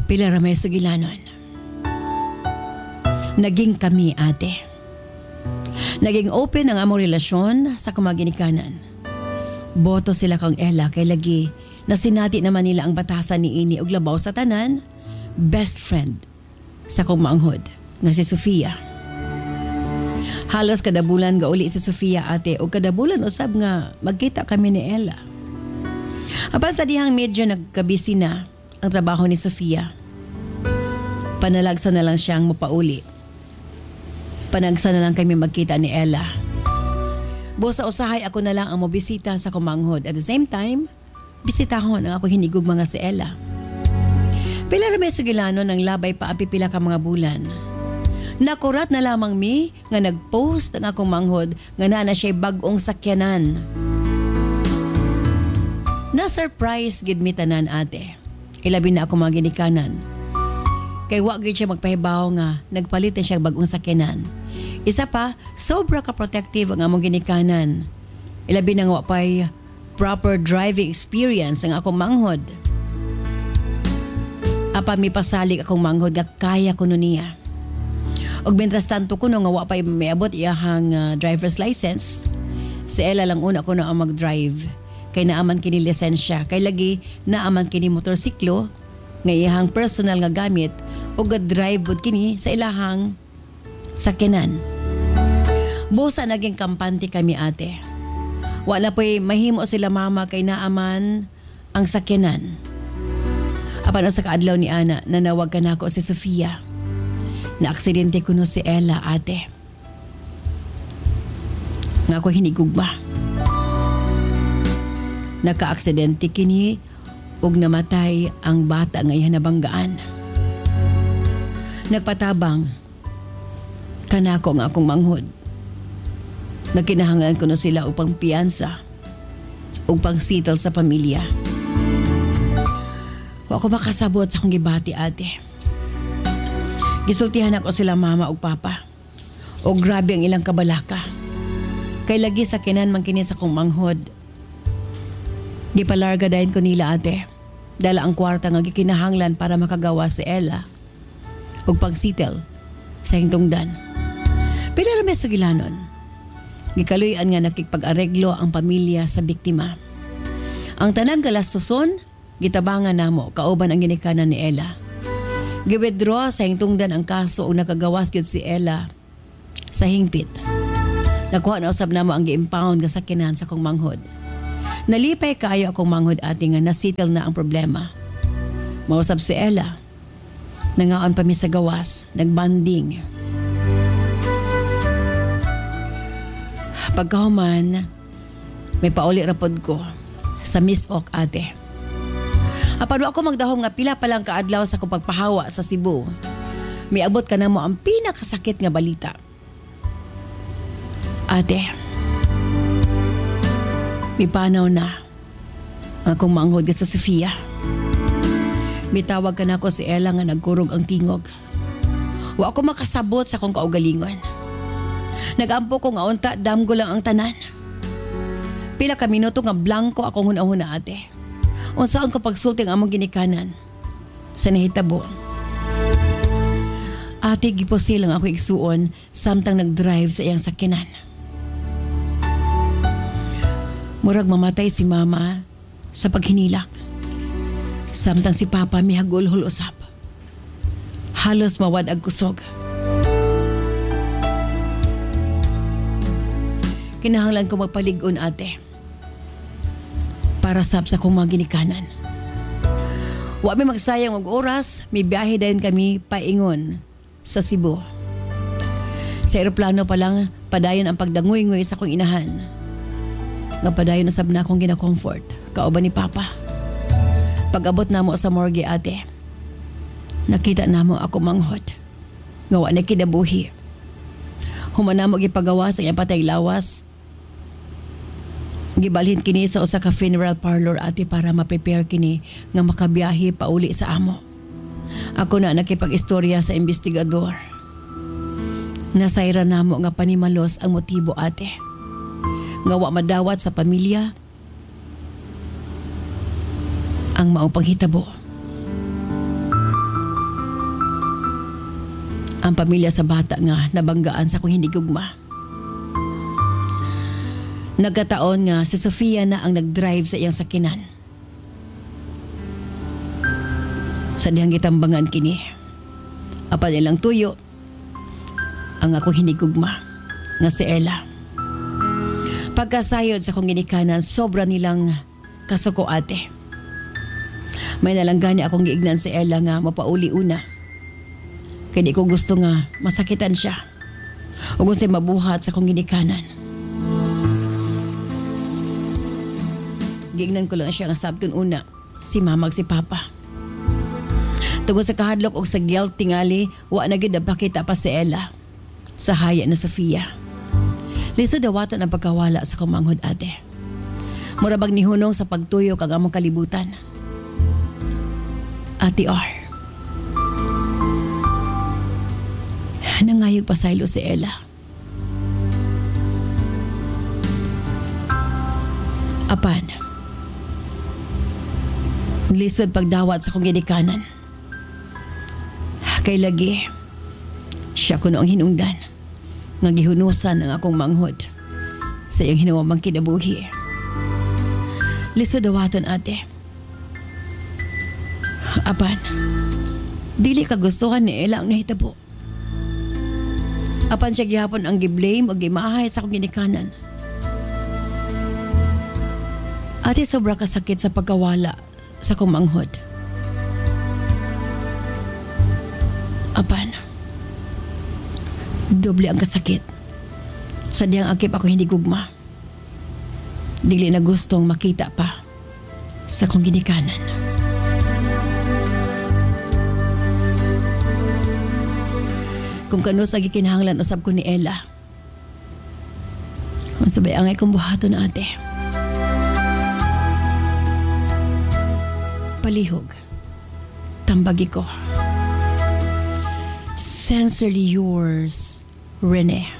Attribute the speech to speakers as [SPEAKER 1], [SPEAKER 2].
[SPEAKER 1] Pila ra may sugilanon. Naging kami, ate. Naging open ang among relasyon sa kumaginikanan. Boto sila kang Ella kay lagi na sinati naman nila ang batasan ni ini og labaw sa tanan, best friend sa kong maanghod nga si Sofia. Halos kada bulan ga uli si Sofia, ate, o kada bulan usab nga magkita kami ni Ella. Apan sa dihang medyo nagkabisi na ang trabaho ni Sofia, panalagsa na lang siyang mapauli. Panagsa na lang kami magkita ni Ella. Busa usahay ako na lang ang mobisita sa kumanghod. At the same time, bisitahon ang ako hinigog mga si Ella. Pila na may sugilanon ng labay pa ang pipila ka mga bulan. Nakurat na lamang mi nga nagpost ang akong manghod nga na siya'y bagong sakyanan. Na-surprise gid mi tanan, ate. Ilabi na ako mga ginikanan. Kay wa gyud siya magpahibaw nga nagpalit na siya bagong sakyanan. Isa pa, sobra ka protective ang among ginikanan. Ilabi na nga pa'y proper driving experience ang akong manghod. Apa mi pasalig akong manghod nga kaya ko nun niya. Og mientras tanto ko nga wa pa'y may abot iyahang driver's license, si Ella lang una ko na ang mag-drive. Kay naaman kini lisensya, kay lagi naaman kini motorsiklo, nga iyahang personal nga gamit o ga-drive pod kini sa ilahang sakyanan. Busa naging kampante kami, ate. Wala po'y mahimo sila mama kay naaman ang sakyanan. Apan sa kaadlaw ni ana, nanawag ka na ako si Sofia. Na-aksidente ko no si Ella, ate. Nga ako hinigugma. Naka-aksidente kini ug namatay ang bata nga iya nabanggaan. Nagpatabang kanako nga akong manghod. Nagkinahangan ko na sila upang piyansa ug pangsitol sa pamilya. Wa ko makasabot sa akong gibati, ate. Gisultihan ako sila mama ug papa. O grabe ang ilang kabalaka. Kay lagi sa kinan man kini sa akong manghod. Gipalarga dahin ko nila, ate. Dala ang kwarta nga gikinahanglan para makagawa si Ella ug pagsitel sa hingtungdan. Pila ra may sugilanon. Gikaluyan nga nakikpag-areglo ang pamilya sa biktima. Ang tanang galastuson, gitabangan namo kauban ang ginikanan ni Ella. Giwithdraw sa hingtungdan ang kaso ug nakagawas gyud si Ella sa hingpit. Nakuha na usab namo ang gi-impound nga sakyanan sa kong manghod. Nalipay kaayo akong manghod, ate, nga nasitel na ang problema. Mausap si Ella. Nangaon pa mi sa gawas, nagbanding. Pagkahuman, may pauli rapod ko sa Miss Ok, ate. Apan ako magdahom nga pila pa lang kaadlaw sa kong pagpahawa sa Cebu. May abot ka na mo ang pinakasakit nga balita. Ate, may panaw na ang akong manghod sa Sofia. Mitawag ka na ako si Ella nga nagkurog ang tingog. Wa ako makasabot sa akong kaugalingon. Nagampo ko nga unta, damgo lang ang tanan. Pila ka minuto nga blanco akong hunahuna, ate. Unsaon ko pagsulti ang among ginikanan sa nahitabo. Ate, giposil lang ako igsuon samtang nag-drive sa iyang sakyanan. Murag mamatay si mama sa paghinilak. Samtang si papa mihagulhol usap. Halos mawad ag kusog. Kinahanglan ko magpalig-on, ate. Para sab sa kong mga ginikanan. Wa mi magsayang og oras, may biyahe dayon kami paingon sa Cebu. Sa eroplano pa lang, padayon ang pagdangoy-ngoy sa kong inahan. Nga padayon usab na akong gina-comfort, kauban ni papa. Pag-abot namo sa morgue, ate, nakita namo ako manghod. Nga wa na kinabuhi. Human namo gipagawa sa iyang patay lawas. Gibalhin kini sa usa ka funeral parlor, ate, para ma-prepare kini nga makabiyahe pauli sa amo. Ako na nakipag-istorya sa investigador. Nasayra namo nga panimalos ang motibo, ate. Nga wa madawat sa pamilya ang maong panghitabo. ang pamilya sa bata nga nabanggaan sa kung hindi gugma. Nagkataon nga si Sofia na ang nag-drive sa iyang sakinan. Sa dihang gitambangan kini, apan ilang tuyo ang akong hinigugma nga si Ella. Pagkasayod sa kong ginikanan, sobra nilang kasuko ate. May nalanggani akong giignan si Ella nga mapauli una. Kaya di ko gusto nga masakitan siya o kung sa'y mabuhat sa kong ginikanan. Giignan ko lang siya nga sabton una, si mamag si papa. Tungod sa kahadlok o sa guilt tingali, wa na gid napakita pa si Ella sa haya na Sofia. Lisod dawatan ang pagkawala sa kumanghod ate. Murabag ni hunong sa pagtuyo kag among kalibutan. Ate R. Nangayog pasaylo si Ella. Apan, lisod pagdawat sa kong ginikanan. Kay lagi, siya kuno ang hinungdan nga gihunusan ang akong manghod sa iyang hinawamang kinabuhi. Lisod dawaton ate. Apan, dili kagustuhan ni Ella ang nahitabo. Apan siya gihapon ang giblame o gimahay sa akong ginikanan. Ate, sobra kasakit sa pagkawala sa akong manghod. Apan, doble ang kasakit sa diyang akip ako hindi gugma. Dili na gustong makita pa sa akong ginikanan. Kung kano sa gikinahanglan usab ko ni Ella. Kung sabay angay kong buhaton ate. Palihog. Tambagi ko. Sincerely yours, Rene.